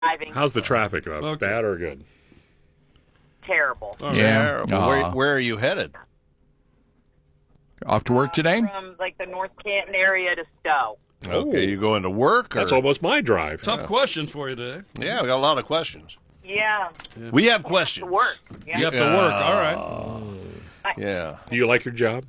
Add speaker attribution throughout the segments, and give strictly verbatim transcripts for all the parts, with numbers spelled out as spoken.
Speaker 1: driving.
Speaker 2: How's the traffic? Uh,
Speaker 3: Okay.
Speaker 2: Bad or good?
Speaker 1: Terrible.
Speaker 3: All right.
Speaker 4: Yeah.
Speaker 5: Terrible. Where,
Speaker 4: Aw.
Speaker 5: where are you headed?
Speaker 4: Off to work today?
Speaker 1: From like the North Canton area to Stowe.
Speaker 5: Okay, you going to work? Or?
Speaker 2: That's almost my drive.
Speaker 3: Tough questions for you today.
Speaker 5: Yeah, we got a lot of questions.
Speaker 1: Yeah.
Speaker 5: We have
Speaker 1: To
Speaker 5: questions.
Speaker 1: work. Yeah.
Speaker 3: You have to work. All right.
Speaker 5: Yeah.
Speaker 2: Do you like your job?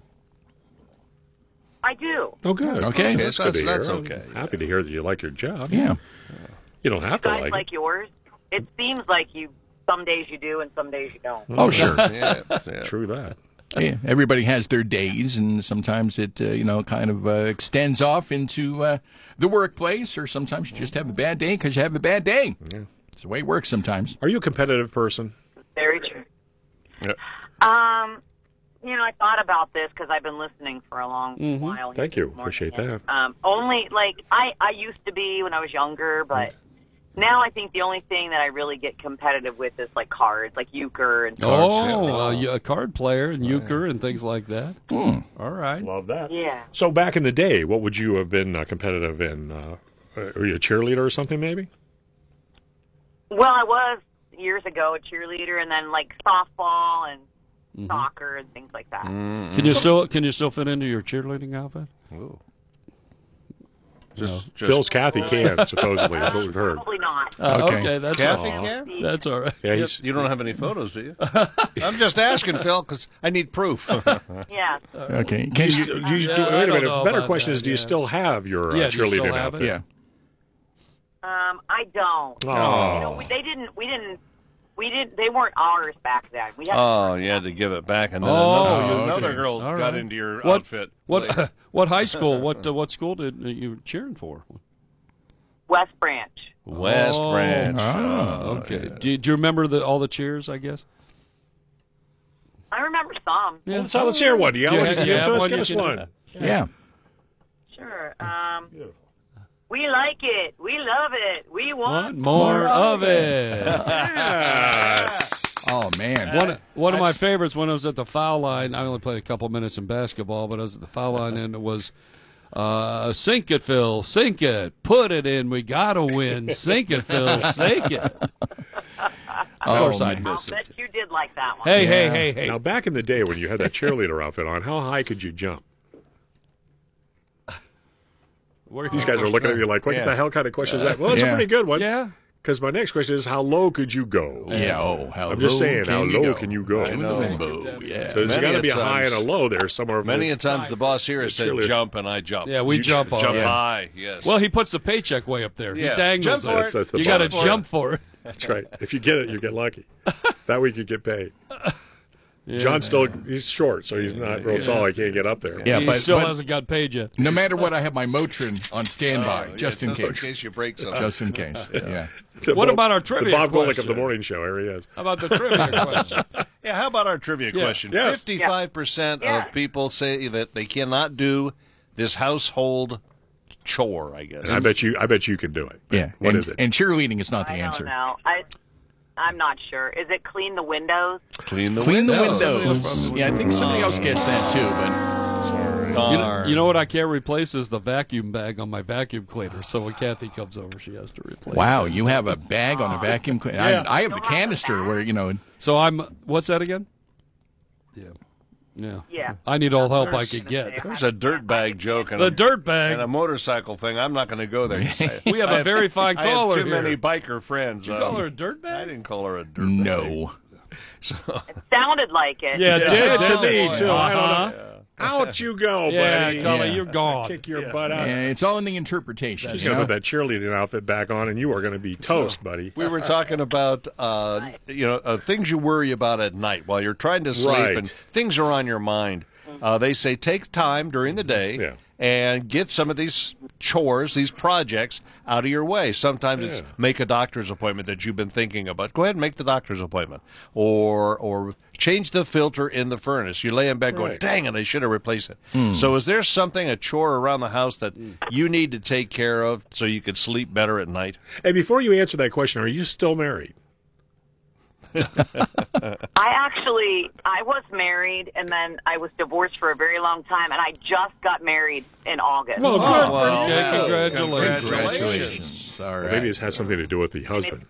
Speaker 1: I do.
Speaker 2: Oh, good.
Speaker 4: Okay.
Speaker 2: That's
Speaker 5: That's-
Speaker 2: good to
Speaker 5: that's
Speaker 2: hear.
Speaker 5: okay.
Speaker 2: I'm happy to hear that you like your job.
Speaker 4: Yeah.
Speaker 2: You don't have to
Speaker 1: You guys
Speaker 2: like,
Speaker 1: like yours? It seems like you. Some days you do, and some days you don't.
Speaker 4: Oh, sure.
Speaker 5: Yeah, yeah.
Speaker 2: it. True that.
Speaker 4: Yeah, everybody has their days, and sometimes it, uh, you know, kind of uh, extends off into uh, the workplace, or sometimes you just have a bad day because you have a bad day.
Speaker 2: Yeah.
Speaker 4: It's the way it works sometimes.
Speaker 2: Are you a competitive person?
Speaker 1: Very true.
Speaker 5: Yeah.
Speaker 1: Um, you know, I thought about this because I've been listening for a long while.
Speaker 2: Thank
Speaker 1: here
Speaker 2: you.
Speaker 1: this morning.
Speaker 2: Appreciate that.
Speaker 1: Um, only like I, I used to be when I was younger, but now I think the only thing that I really get competitive with is like cards, like euchre and stuff.
Speaker 3: Oh, uh, you- a card player and euchre and things like that. All right.
Speaker 2: Love that.
Speaker 1: Yeah.
Speaker 2: So back in the day, what would you have been uh, competitive in? Uh, were you a cheerleader or something, maybe?
Speaker 1: Well, I was years ago a cheerleader, and then like softball and soccer and things like that.
Speaker 3: Can you still can you still fit into your cheerleading outfit?
Speaker 5: Ooh. Just, just
Speaker 2: Phil's Kathy can, supposedly, is what we've heard.
Speaker 1: Probably not.
Speaker 3: Uh,
Speaker 4: Okay.
Speaker 3: okay, that's
Speaker 5: Kathy
Speaker 3: all.
Speaker 5: can?
Speaker 3: That's all right.
Speaker 2: Yeah,
Speaker 5: You,
Speaker 2: he's,
Speaker 5: you don't have any photos, do you? I'm just asking, Phil, because I need proof.
Speaker 1: Yeah.
Speaker 4: Okay. Can
Speaker 2: you
Speaker 4: you?
Speaker 2: st- you
Speaker 3: Yeah,
Speaker 2: do-
Speaker 3: I
Speaker 2: wait a
Speaker 3: don't
Speaker 2: minute.
Speaker 3: know
Speaker 2: A better
Speaker 3: about
Speaker 2: question
Speaker 3: that,
Speaker 2: is, do you
Speaker 3: yeah.
Speaker 2: still have your uh,
Speaker 3: Yeah, do you still
Speaker 2: cheerleading
Speaker 3: have
Speaker 2: outfit?
Speaker 3: it?
Speaker 4: Yeah.
Speaker 1: Um, I don't.
Speaker 2: Oh.
Speaker 1: You know, we, they didn't. We didn't. We didn't. They weren't ours back then. We had
Speaker 5: Oh, you had to give it back, and then
Speaker 3: Oh,
Speaker 5: another,
Speaker 4: okay.
Speaker 5: another girl
Speaker 3: All
Speaker 5: got
Speaker 3: right.
Speaker 5: into your
Speaker 3: What
Speaker 5: outfit.
Speaker 3: what
Speaker 5: later.
Speaker 3: what high school? What uh, what school did you were cheering for?
Speaker 1: West Branch.
Speaker 5: West
Speaker 3: Oh.
Speaker 5: Branch.
Speaker 4: Oh,
Speaker 3: Okay. Do, you, do you remember the, all the cheers? I guess.
Speaker 1: I remember some.
Speaker 3: Yeah.
Speaker 2: So let's hear one. Yeah,
Speaker 3: You
Speaker 2: yeah,
Speaker 3: ha- you
Speaker 2: give
Speaker 3: have
Speaker 2: us,
Speaker 3: one
Speaker 2: give
Speaker 3: you
Speaker 2: us
Speaker 3: can-
Speaker 2: one.
Speaker 4: Yeah.
Speaker 1: Sure. Um, we like it. We love it. We want
Speaker 3: Want more of it.
Speaker 2: Yes.
Speaker 4: Oh man.
Speaker 3: One, one of my favorites when I was at the foul line. I only played a couple minutes in basketball, but I was at the foul line, and it was uh, sink it, Phil, sink it, put it in. We gotta win. Sink it, Phil, sink it. Of course,
Speaker 4: Oh,
Speaker 3: I'd
Speaker 4: man.
Speaker 3: miss
Speaker 1: I'll
Speaker 3: it.
Speaker 1: bet you did like that one.
Speaker 3: Hey, hey,
Speaker 4: Yeah.
Speaker 3: hey, hey.
Speaker 2: Now, back in the day when you had that cheerleader outfit on, how high could you jump?
Speaker 3: Where-
Speaker 2: These guys are looking at you like, what
Speaker 5: Yeah.
Speaker 2: the hell kind of question is that? Well, that's
Speaker 4: Yeah.
Speaker 2: a pretty good one.
Speaker 3: Yeah.
Speaker 2: Because my next question is, how low could you go?
Speaker 4: Yeah. Oh, how
Speaker 2: I'm just
Speaker 4: low
Speaker 2: saying,
Speaker 4: can
Speaker 2: how
Speaker 4: you
Speaker 2: low
Speaker 4: go?
Speaker 2: can you go?
Speaker 4: To the
Speaker 5: know.
Speaker 4: limbo. Yeah.
Speaker 2: There's
Speaker 5: Many
Speaker 2: got to
Speaker 5: a
Speaker 2: be a high and a
Speaker 5: times-
Speaker 2: low there somewhere.
Speaker 5: Many a times the boss here has said,
Speaker 2: cheerleader.
Speaker 5: jump, and I jump.
Speaker 3: Yeah, we
Speaker 5: You
Speaker 3: jump on
Speaker 5: Jump
Speaker 3: it.
Speaker 5: high, yes.
Speaker 3: Well, he puts the paycheck way up there.
Speaker 5: Yeah.
Speaker 3: He dangles
Speaker 5: Jump for
Speaker 3: it.
Speaker 5: it.
Speaker 2: That's- that's the
Speaker 3: You got to
Speaker 2: boss.
Speaker 3: jump for it.
Speaker 2: That's right. If you get it, you get lucky. That week you get paid.
Speaker 3: Yeah.
Speaker 2: John's still, he's short, so he's not real tall. He can't get up there.
Speaker 4: Yeah,
Speaker 3: he
Speaker 4: but,
Speaker 3: still
Speaker 4: but
Speaker 3: hasn't got paid yet.
Speaker 4: no matter what, I have my Motrin on standby,
Speaker 5: Oh,
Speaker 4: just
Speaker 5: yeah,
Speaker 4: in
Speaker 5: just
Speaker 4: case.
Speaker 5: in case you break something.
Speaker 4: Just in case. Yeah.
Speaker 2: The
Speaker 3: What
Speaker 2: Bob-
Speaker 3: about our
Speaker 2: The
Speaker 3: trivia
Speaker 2: Bob Golick of
Speaker 3: question?
Speaker 2: the morning show. Here he is.
Speaker 3: How about the trivia question?
Speaker 5: Yeah, how about our trivia
Speaker 3: Yeah.
Speaker 5: question?
Speaker 2: Yes.
Speaker 5: fifty-five percent
Speaker 1: Yeah.
Speaker 5: of people say that they cannot do this household chore, I guess.
Speaker 2: And I bet you, I bet you can do it.
Speaker 4: Yeah.
Speaker 2: What
Speaker 4: and,
Speaker 2: is it?
Speaker 4: And cheerleading is not the
Speaker 1: I
Speaker 4: answer.
Speaker 1: don't know. I, I'm not sure. Is it clean the windows?
Speaker 5: Clean the
Speaker 4: Clean the
Speaker 5: windows.
Speaker 4: windows. Yeah, I think somebody else gets that too, but
Speaker 3: You know,
Speaker 5: Darn.
Speaker 3: you know what I can't replace is the vacuum bag on my vacuum cleaner. So when Kathy comes over, she has to replace
Speaker 4: wow,
Speaker 3: it.
Speaker 4: you have a bag on a vacuum cleaner.
Speaker 3: Yeah.
Speaker 4: I, I have the canister where, you know,
Speaker 3: So I'm, what's that again? Yeah. Yeah.
Speaker 1: Yeah.
Speaker 3: I need all help I can get.
Speaker 5: There's a dirt bag joke and
Speaker 3: The
Speaker 5: a,
Speaker 3: dirt bag.
Speaker 5: and a motorcycle thing. I'm not going to go there.
Speaker 3: We have a very fine
Speaker 5: I have
Speaker 3: caller
Speaker 5: too
Speaker 3: here.
Speaker 5: many biker friends.
Speaker 3: Did you
Speaker 5: um,
Speaker 3: call her a dirt
Speaker 5: I
Speaker 3: bag?
Speaker 5: didn't call her a dirt bag.
Speaker 4: no.
Speaker 1: Sounded like it.
Speaker 3: Yeah, it did.
Speaker 2: Yeah, to
Speaker 3: didn't
Speaker 2: me,
Speaker 3: it?
Speaker 2: too. I don't
Speaker 3: Uh-huh.
Speaker 2: know. Out you go,
Speaker 3: Yeah,
Speaker 2: buddy.
Speaker 3: Cully,
Speaker 4: Yeah.
Speaker 3: you're gone.
Speaker 2: Kick your butt out.
Speaker 4: Yeah, it's all in the interpretation.
Speaker 2: She's
Speaker 4: you
Speaker 2: going to
Speaker 4: know?
Speaker 2: put that cheerleading outfit back on, and you are going to be toast, buddy.
Speaker 5: We were talking about, uh, you know, uh, things you worry about at night while you're trying to sleep
Speaker 2: Right.
Speaker 5: and things are on your mind. Uh, they say take time during the day
Speaker 2: Yeah.
Speaker 5: and get some of these chores, these projects out of your way. Sometimes it's
Speaker 2: Yeah.
Speaker 5: make a doctor's appointment that you've been thinking about. Go ahead and make the doctor's appointment. Or or change the filter in the furnace. You lay in bed going,
Speaker 2: Right.
Speaker 5: dang it, I should have replaced it. So is there something, a chore around the house that you need to take care of so you could sleep better at night?
Speaker 2: Hey, before you answer that question, are you still married?
Speaker 1: I actually, I was married, and then I was divorced for a very long time, and I just got married in August.
Speaker 2: Well, good.
Speaker 5: well,
Speaker 3: Okay,
Speaker 5: yeah.
Speaker 3: congratulations.
Speaker 4: Congratulations. All right.
Speaker 2: Maybe it has something to do with the husband.